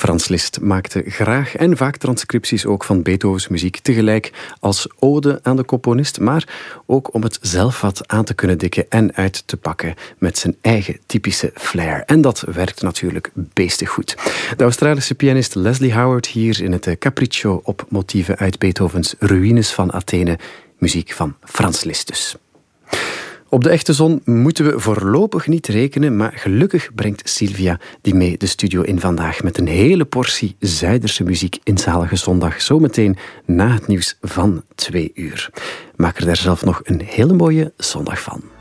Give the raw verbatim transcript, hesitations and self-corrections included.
Frans Liszt maakte graag en vaak transcripties ook van Beethovens muziek, tegelijk als ode aan de componist, maar ook om het zelf wat aan te kunnen dikken en uit te pakken met zijn eigen typische flair. En dat werkt natuurlijk beestig goed. De Australische pianist Leslie Howard hier in het Capriccio op motieven uit Beethovens Ruïnes van Athene, muziek van Frans Liszt dus. Op de echte zon moeten we voorlopig niet rekenen, maar gelukkig brengt Sylvia die mee de studio in vandaag met een hele portie Zuiderse muziek in Zalige Zondag, zometeen na het nieuws van twee uur. Maak er daar zelf nog een hele mooie zondag van.